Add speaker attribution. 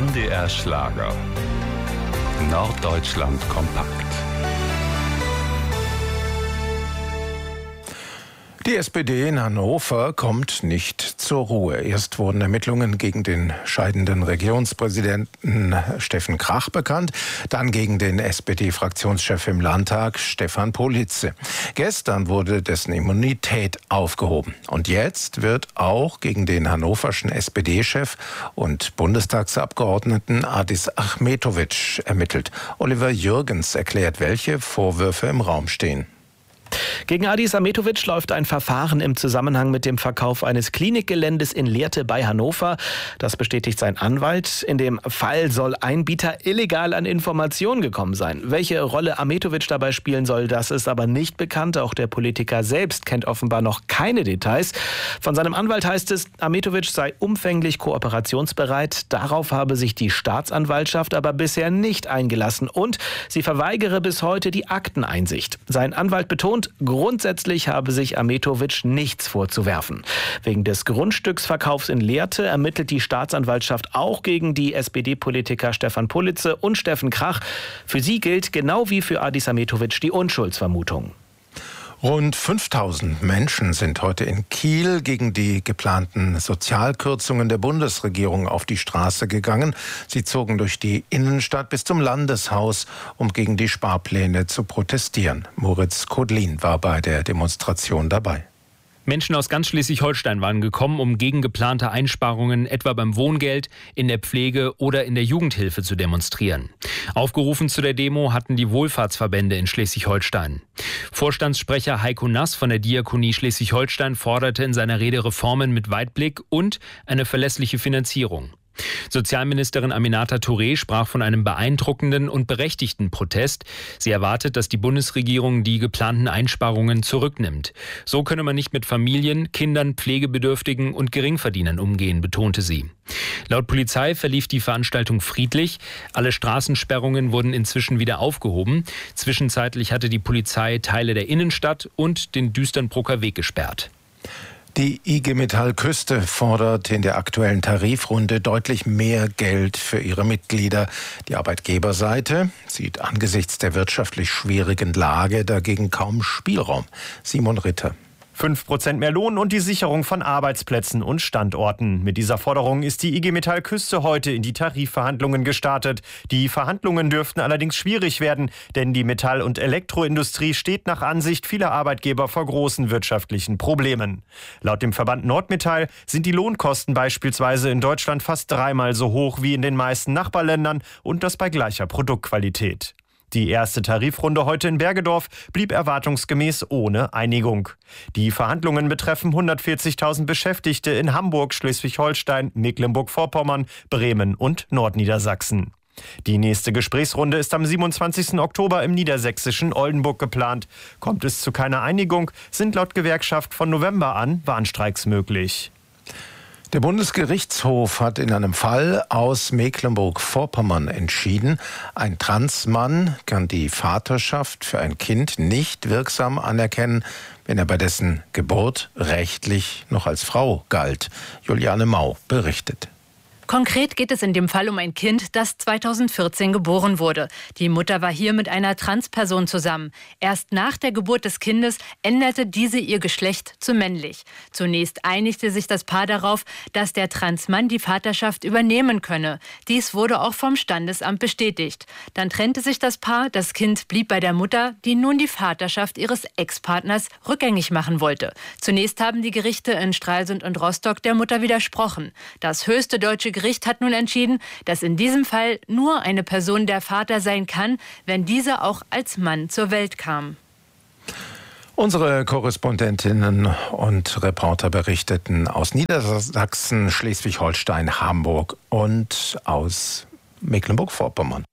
Speaker 1: NDR Schlager. Norddeutschland kompakt.
Speaker 2: Die SPD in Hannover kommt nicht zur Ruhe. Erst wurden Ermittlungen gegen den scheidenden Regierungspräsidenten Steffen Krach bekannt, dann gegen den SPD-Fraktionschef im Landtag Stefan Politze. Gestern wurde dessen Immunität aufgehoben. Und jetzt wird auch gegen den hannoverschen SPD-Chef und Bundestagsabgeordneten Adis Achmetović ermittelt. Oliver Jürgens erklärt, welche Vorwürfe im Raum stehen.
Speaker 3: Gegen Adis Achmetović läuft ein Verfahren im Zusammenhang mit dem Verkauf eines Klinikgeländes in Lehrte bei Hannover. Das bestätigt sein Anwalt. In dem Fall soll ein Bieter illegal an Informationen gekommen sein. Welche Rolle Achmetović dabei spielen soll, das ist aber nicht bekannt. Auch der Politiker selbst kennt offenbar noch keine Details. Von seinem Anwalt heißt es, Achmetović sei umfänglich kooperationsbereit. Darauf habe sich die Staatsanwaltschaft aber bisher nicht eingelassen und sie verweigere bis heute die Akteneinsicht. Sein Anwalt betont, grundsätzlich habe sich Achmetović nichts vorzuwerfen. Wegen des Grundstücksverkaufs in Lehrte ermittelt die Staatsanwaltschaft auch gegen die SPD-Politiker Stefan Politze und Steffen Krach. Für sie gilt genau wie für Adis Achmetović die Unschuldsvermutung.
Speaker 2: Rund 5000 Menschen sind heute in Kiel gegen die geplanten Sozialkürzungen der Bundesregierung auf die Straße gegangen. Sie zogen durch die Innenstadt bis zum Landeshaus, um gegen die Sparpläne zu protestieren. Moritz Kodlin war bei der Demonstration dabei.
Speaker 4: Menschen aus ganz Schleswig-Holstein waren gekommen, um gegen geplante Einsparungen etwa beim Wohngeld, in der Pflege oder in der Jugendhilfe zu demonstrieren. Aufgerufen zu der Demo hatten die Wohlfahrtsverbände in Schleswig-Holstein. Vorstandssprecher Heiko Nass von der Diakonie Schleswig-Holstein forderte in seiner Rede Reformen mit Weitblick und eine verlässliche Finanzierung. Sozialministerin Aminata Touré sprach von einem beeindruckenden und berechtigten Protest. Sie erwartet, dass die Bundesregierung die geplanten Einsparungen zurücknimmt. So könne man nicht mit Familien, Kindern, Pflegebedürftigen und Geringverdienern umgehen, betonte sie. Laut Polizei verlief die Veranstaltung friedlich. Alle Straßensperrungen wurden inzwischen wieder aufgehoben. Zwischenzeitlich hatte die Polizei Teile der Innenstadt und den Düsternbrucker Weg gesperrt.
Speaker 2: Die IG Metall Küste fordert in der aktuellen Tarifrunde deutlich mehr Geld für ihre Mitglieder. Die Arbeitgeberseite sieht angesichts der wirtschaftlich schwierigen Lage dagegen kaum Spielraum. Simon Ritter.
Speaker 5: 5% mehr Lohn und die Sicherung von Arbeitsplätzen und Standorten. Mit dieser Forderung ist die IG Metall Küste heute in die Tarifverhandlungen gestartet. Die Verhandlungen dürften allerdings schwierig werden, denn die Metall- und Elektroindustrie steht nach Ansicht vieler Arbeitgeber vor großen wirtschaftlichen Problemen. Laut dem Verband Nordmetall sind die Lohnkosten beispielsweise in Deutschland fast dreimal so hoch wie in den meisten Nachbarländern und das bei gleicher Produktqualität. Die erste Tarifrunde heute in Bergedorf blieb erwartungsgemäß ohne Einigung. Die Verhandlungen betreffen 140.000 Beschäftigte in Hamburg, Schleswig-Holstein, Mecklenburg-Vorpommern, Bremen und Nordniedersachsen. Die nächste Gesprächsrunde ist am 27. Oktober im niedersächsischen Oldenburg geplant. Kommt es zu keiner Einigung, sind laut Gewerkschaft von November an Warnstreiks möglich.
Speaker 2: Der Bundesgerichtshof hat in einem Fall aus Mecklenburg-Vorpommern entschieden, ein Transmann kann die Vaterschaft für ein Kind nicht wirksam anerkennen, wenn er bei dessen Geburt rechtlich noch als Frau galt. Juliane Mau berichtet.
Speaker 6: Konkret geht es in dem Fall um ein Kind, das 2014 geboren wurde. Die Mutter war hier mit einer Transperson zusammen. Erst nach der Geburt des Kindes änderte diese ihr Geschlecht zu männlich. Zunächst einigte sich das Paar darauf, dass der Transmann die Vaterschaft übernehmen könne. Dies wurde auch vom Standesamt bestätigt. Dann trennte sich das Paar, das Kind blieb bei der Mutter, die nun die Vaterschaft ihres Ex-Partners rückgängig machen wollte. Zunächst haben die Gerichte in Stralsund und Rostock der Mutter widersprochen. Das höchste deutsche Gericht hat nun entschieden, dass in diesem Fall nur eine Person der Vater sein kann, wenn diese auch als Mann zur Welt kam.
Speaker 2: Unsere Korrespondentinnen und Reporter berichteten aus Niedersachsen, Schleswig-Holstein, Hamburg und aus Mecklenburg-Vorpommern.